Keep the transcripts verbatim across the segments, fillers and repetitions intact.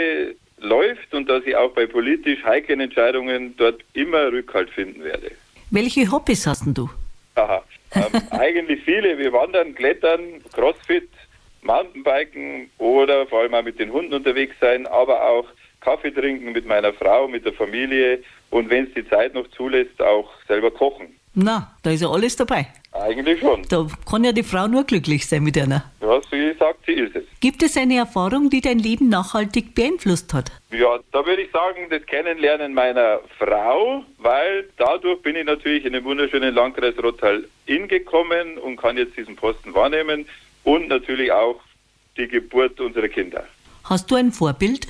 läuft und dass ich auch bei politisch heiklen Entscheidungen dort immer Rückhalt finden werde. Welche Hobbys hast denn du? Aha, ähm, eigentlich viele. Wir wandern, klettern, Crossfit, Mountainbiken oder vor allem auch mit den Hunden unterwegs sein, aber auch Kaffee trinken mit meiner Frau, mit der Familie und wenn es die Zeit noch zulässt, auch selber kochen. Na, da ist ja alles dabei. Eigentlich schon. Da kann ja die Frau nur glücklich sein mit einer. Ja, sie sagt, sie ist es. Gibt es eine Erfahrung, die dein Leben nachhaltig beeinflusst hat? Ja, da würde ich sagen, das Kennenlernen meiner Frau, weil dadurch bin ich natürlich in den wunderschönen Landkreis Rottal-Inn gekommen und kann jetzt diesen Posten wahrnehmen und natürlich auch die Geburt unserer Kinder. Hast du ein Vorbild?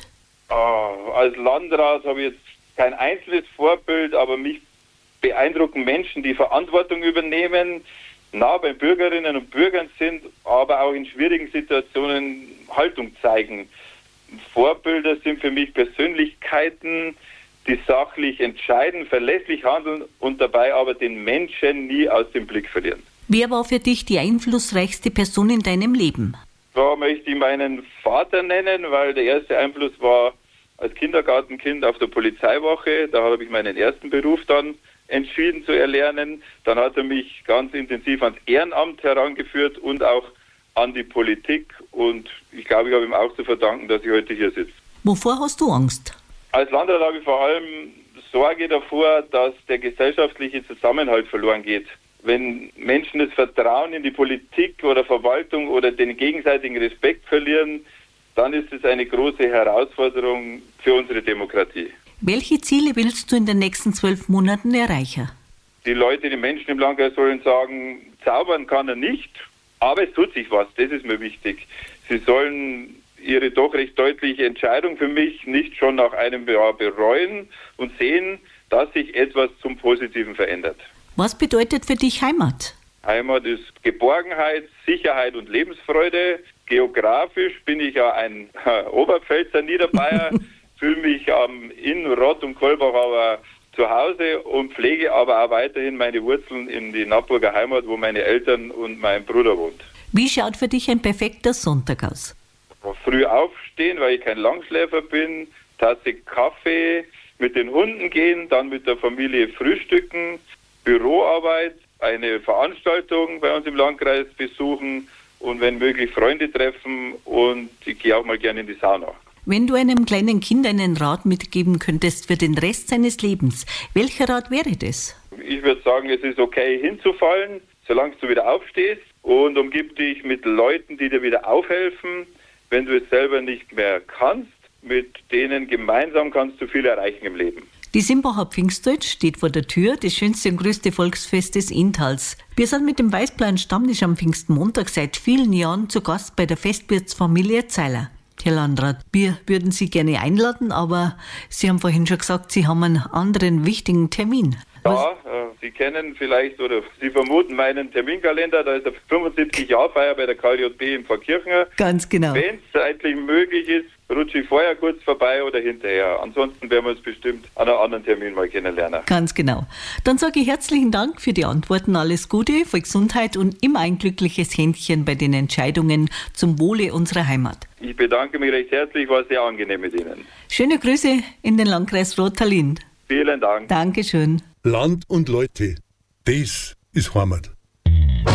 Oh, als Landrat habe ich jetzt kein einzelnes Vorbild, aber mich beeindrucken Menschen, die Verantwortung übernehmen, nah bei Bürgerinnen und Bürgern sind, aber auch in schwierigen Situationen Haltung zeigen. Vorbilder sind für mich Persönlichkeiten, die sachlich entscheiden, verlässlich handeln und dabei aber den Menschen nie aus dem Blick verlieren. Wer war für dich die einflussreichste Person in deinem Leben? Da möchte ich meinen Vater nennen, weil der erste Einfluss war als Kindergartenkind auf der Polizeiwache. Da habe ich meinen ersten Beruf dann entschieden zu erlernen. Dann hat er mich ganz intensiv ans Ehrenamt herangeführt und auch an die Politik. Und ich glaube, ich habe ihm auch zu verdanken, dass ich heute hier sitze. Wovor hast du Angst? Als Landrat habe ich vor allem Sorge davor, dass der gesellschaftliche Zusammenhalt verloren geht. Wenn Menschen das Vertrauen in die Politik oder Verwaltung oder den gegenseitigen Respekt verlieren, dann ist es eine große Herausforderung für unsere Demokratie. Welche Ziele willst du in den nächsten zwölf Monaten erreichen? Die Leute, die Menschen im Landkreis sollen sagen, zaubern kann er nicht, aber es tut sich was, das ist mir wichtig. Sie sollen ihre doch recht deutliche Entscheidung für mich nicht schon nach einem Jahr bereuen und sehen, dass sich etwas zum Positiven verändert. Was bedeutet für dich Heimat? Heimat ist Geborgenheit, Sicherheit und Lebensfreude. Geografisch bin ich ja ein äh, Oberpfälzer Niederbayer, fühle mich ähm, in Rott und Kolbach aber zu Hause und pflege aber auch weiterhin meine Wurzeln in die Nappburger Heimat, wo meine Eltern und mein Bruder wohnt. Wie schaut für dich ein perfekter Sonntag aus? Früh aufstehen, weil ich kein Langschläfer bin, Tasse Kaffee, mit den Hunden gehen, dann mit der Familie frühstücken, Büroarbeit, eine Veranstaltung bei uns im Landkreis besuchen und wenn möglich Freunde treffen und ich gehe auch mal gerne in die Sauna. Wenn du einem kleinen Kind einen Rat mitgeben könntest für den Rest seines Lebens, welcher Rat wäre das? Ich würde sagen, es ist okay hinzufallen, solange du wieder aufstehst und umgib dich mit Leuten, die dir wieder aufhelfen. Wenn du es selber nicht mehr kannst, mit denen gemeinsam kannst du viel erreichen im Leben. Die Simbacher Pfingstdeutsch steht vor der Tür, das schönste und größte Volksfest des Inntals. Wir sind mit dem Weißblauen Stammtisch am Pfingstmontag seit vielen Jahren zu Gast bei der Festwirtsfamilie Zeiler. Herr Landrat, wir würden Sie gerne einladen, aber Sie haben vorhin schon gesagt, Sie haben einen anderen wichtigen Termin. Ja, äh, Sie kennen vielleicht oder Sie vermuten meinen Terminkalender, da ist der fünfundsiebzig-Jahr-Feier bei der K J B in Pfarrkirchen. Ganz genau. Wenn es zeitlich möglich ist, rutsche ich vorher kurz vorbei oder hinterher. Ansonsten werden wir uns bestimmt an einem anderen Termin mal kennenlernen. Ganz genau. Dann sage ich herzlichen Dank für die Antworten. Alles Gute, für Gesundheit und immer ein glückliches Händchen bei den Entscheidungen zum Wohle unserer Heimat. Ich bedanke mich recht herzlich, war sehr angenehm mit Ihnen. Schöne Grüße in den Landkreis Rottal-Inn. Vielen Dank. Dankeschön. Land und Leute, das ist Heimat.